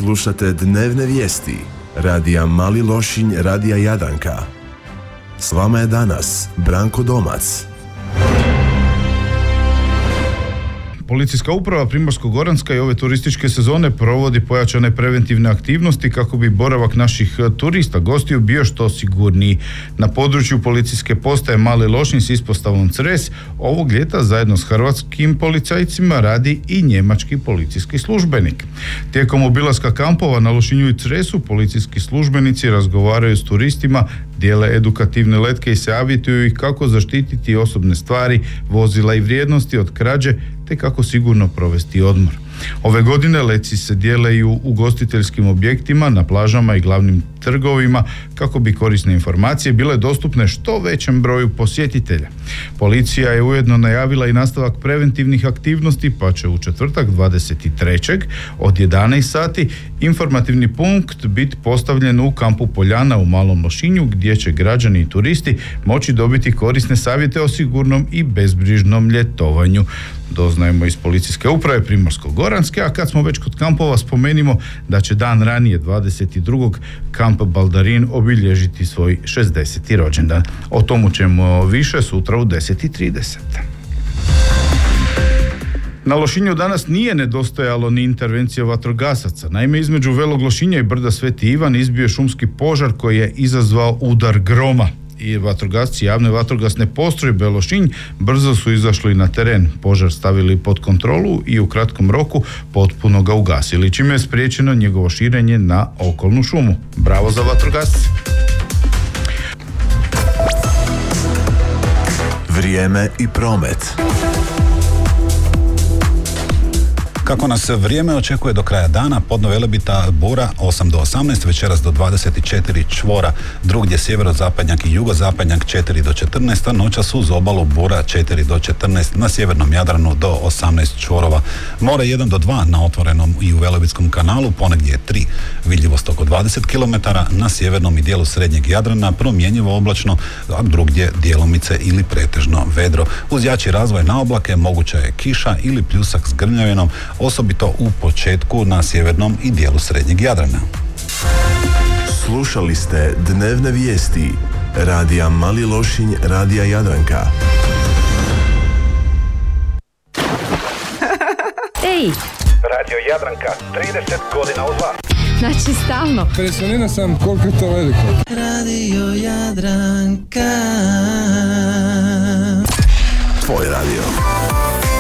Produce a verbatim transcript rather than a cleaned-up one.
Slušate dnevne vijesti radija Mali Lošinj, radija Jadranka. S vama je danas Branko Domac. Policijska uprava Primorsko-goranska i ove turističke sezone provodi pojačane preventivne aktivnosti kako bi boravak naših turista, gostiju bio što sigurniji. Na području policijske postaje Mali Lošinj s ispostavom Cres ovog ljeta zajedno s hrvatskim policajcima radi i njemački policijski službenik. Tijekom obilaska kampova na Lošinju i Cresu policijski službenici razgovaraju s turistima, dijele edukativne letke i savjetuju ih kako zaštititi osobne stvari, vozila i vrijednosti od krađe te kako sigurno provesti odmor. Ove godine letci se dijele i u ugostiteljskim objektima, na plažama i glavnim trgovima kako bi korisne informacije bile dostupne što većem broju posjetitelja. Policija je ujedno najavila i nastavak preventivnih aktivnosti, pa će u četvrtak dvadeset trećeg od jedanaest sati informativni punkt biti postavljen u kampu Poljana u Malom Lošinju, gdje će građani i turisti moći dobiti korisne savjete o sigurnom i bezbrižnom ljetovanju. Doznajemo iz policijske uprave Primorsko-goranske, a kad smo već kod kampova spomenimo da će dan ranije dvadeset drugog kamp Baldarin obilježiti svoj šezdeseti rođendan. O tomu ćemo više sutra u deset i trideset. Na Lošinju danas nije nedostajalo ni intervencija vatrogasaca. Naime, između Velog Lošinja i brda Sveti Ivan izbio je šumski požar koji je izazvao udar groma. I vatrogasci javne vatrogasne postrojbe Lošinj brzo su izašli na teren, požar stavili pod kontrolu i u kratkom roku potpuno ga ugasili, čime je spriječeno njegovo širenje na okolnu šumu. Bravo za vatrogasce! Vrijeme i promet. Kako nas vrijeme očekuje do kraja dana, podno Velebita bura osam do osamnaest, večeras do dvadeset četiri čvora, drugdje sjeverozapadnjak i jugozapadnjak četiri do četrnaest, a noćas uz obalu bura četiri do četrnaest, na sjevernom Jadranu do osamnaest čvorova. More jedan do dva na otvorenom i u Velebitskom kanalu, ponegdje tri. Vidljivost oko dvadeset kilometara, na sjevernom i dijelu srednjeg Jadrana promjenjivo oblačno, a drugdje djelomice ili pretežno vedro. Uz jači razvoj na oblake moguća je kiša ili pljusak s grmljavinom, osobito u početku na sjevernom i dijelu srednjeg Jadrana. Slušali ste dnevne vijesti radija Mali Lošinj, radija Jadranka. Ej! Radio Jadranka, trideset godina uz vas. Znači stalno. Impresioniran sam koliko je to veliko. Radio Jadranka. Tvoj radio.